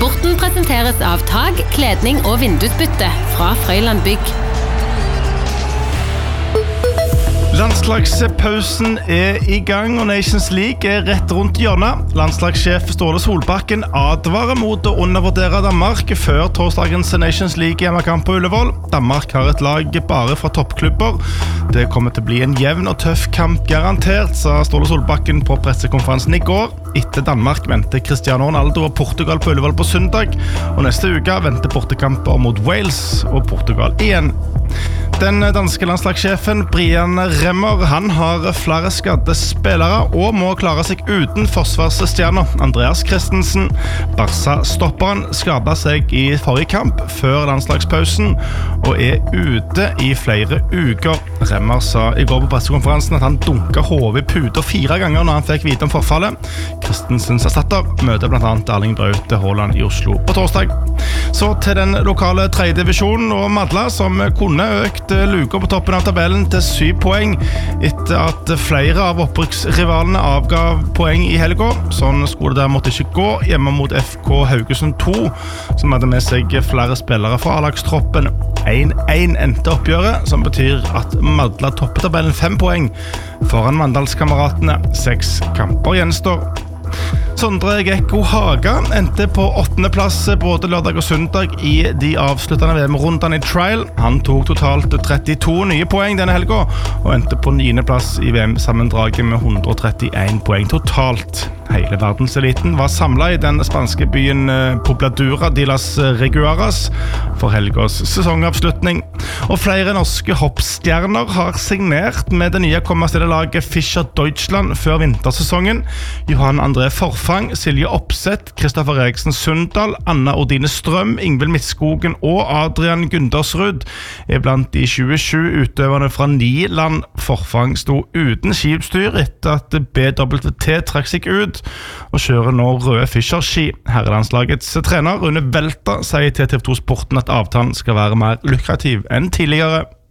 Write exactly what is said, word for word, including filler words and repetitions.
Sporten presenteres av tag, kledning og vindusbytte fra Frøyland Bygg. Landslagspausen er i gang, og Nations League er rett rundt hjørnet. Landslagssjef Ståle Solbakken advarer mot å undervurdere Danmark før torsdagens Nations League hjemmekamp på Ullevål. Danmark har et lag bare fra toppklubber. Det kommer til å bli en jevn og tøff kamp garantert, sa Ståle Solbakken på pressekonferansen i går. Etter Danmark venter Cristiano Ronaldo og Portugal på Ullevål på søndag, og neste uke venter bortekamper mot Wales og Portugal igjen. Den danske landslagssjefen Brian Remmer, han har flere skadde spillere og må klare seg uten forsvarsstjerner Andreas Christensen. Barca-stopperen skadet seg i forrige kamp før landslagspausen og er ute i flere uker. Remmer sa i går på pressekonferansen at han dunket hodet i puta fire ganger når han fikk vite om forfallet. Christensens erstatter møter blant annet Erling Braut Haaland i Oslo på torsdag. Så til den lokale tredje divisjonen og Madla, som kunne økt luka på toppen av tabellen til syv poeng etter at flere av opprykksrivalene avgav poeng i helga. Sånn skulle det derimot ikke gå hjemme mot F K Haugesund to, som hadde med seg flere spillere fra A-lagstroppen. én én endte oppgjøret, som betyr at Madla topper tabellen fem poeng foran Mandalskameratene. Seks kamper gjenstår. Sondre Gekko Haga endte på åttende plass både lørdag og søndag i de avsluttende V M-rundene i trial. Han tok totalt trettito nye poeng denne helga og endte på niende plass i V M-sammendraget med hundre og trettien poeng totalt. Hele verdenseliten var samlet i den spanske byen Pobladura de las Reguaras for helgas sesongavslutning. Og flere norske hoppstjerner har signert med det nye kommersielle laget Fischer Deutschland før vintersesongen. Johan André Forfang, Silje Opseth, Kristoffer Eriksen Sundal, Anna Ordine Strøm, Ingvild Midtskogen og Adrian Gundersrud er blant de tjuesju utøverne fra ni land. Forfang sto uten skipstyr etter at B W T trakk seg ut og kjører nå røde Fischer-ski. Herrelandslagets trener Rune Velta sier til T V to Sporten at avtalen skal være mer lukrativ enn tidligere.